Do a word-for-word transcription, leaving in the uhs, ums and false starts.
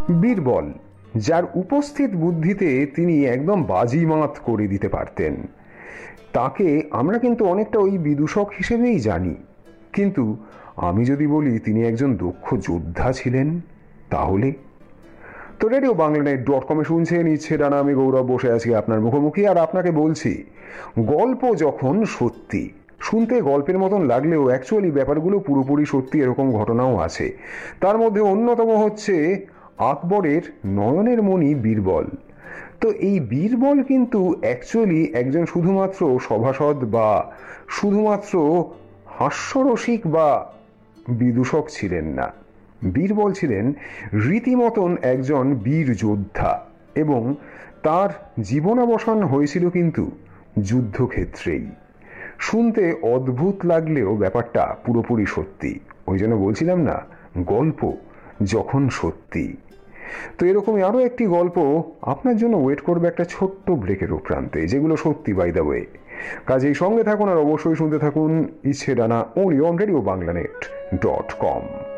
বীরবল, যার উপস্থিত বুদ্ধিতে তিনি একদম বাজিমাত করে দিতে পারতেন, তাকে আমরা কিন্তু অনেকটা ওই বিদূষক হিসেবেই জানি। কিন্তু আমি যদি বলি তিনি একজন দক্ষ যোদ্ধা ছিলেন, তাহলে তো রেডিও বাংলানেট ডট কমে শুনছেন ইচ্ছে ডানা, আমি গৌরব বসে আছি আপনার মুখোমুখি, আর আপনাকে বলছি গল্প যখন সত্যি, শুনতে গল্পের মতন লাগলেও অ্যাকচুয়ালি ব্যাপারগুলো পুরোপুরি সত্যি, এরকম ঘটনাও আছে। তার মধ্যে অন্যতম হচ্ছে আকবরের নয়নের মণি বীরবল। তো এই বীরবল কিন্তু অ্যাকচুয়ালি একজন শুধুমাত্র সভাসদ বা শুধুমাত্র হাস্যরসিক বা বিদূষক ছিলেন না। বীরবল ছিলেন রীতিমতন একজন বীর যোদ্ধা, এবং তার জীবনাবসান হয়েছিল কিন্তু যুদ্ধক্ষেত্রেই। শুনতে অদ্ভুত লাগলেও ব্যাপারটা পুরোপুরি সত্যি। ওই জন্য বলছিলাম না, গল্প যখন সত্যি। তো এরকমই আরও একটি গল্প আপনার জন্য ওয়েট করবে একটা ছোট্ট ব্রেকের প্রান্তে, যেগুলো সত্যি বাই দ্য ওয়ে। কাজেই সঙ্গে থাকুন, আর অবশ্যই শুনতে থাকুন ইচ্ছে ডানা, only on radio বাংলানেট dot com.